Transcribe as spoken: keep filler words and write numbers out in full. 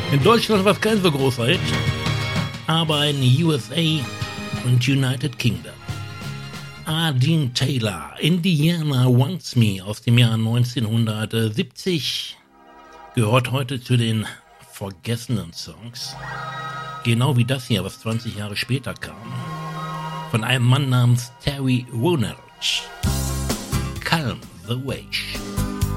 In Deutschland war es kein so großer Hit, aber in U S A und United Kingdom. Dean Taylor, Indiana Wants Me aus dem Jahr neunzehnhundertsiebzig, gehört heute zu den vergessenen Songs. Genau wie das hier, was zwanzig Jahre später kam. Von einem Mann namens Terry Woolridge. Calm the Wave.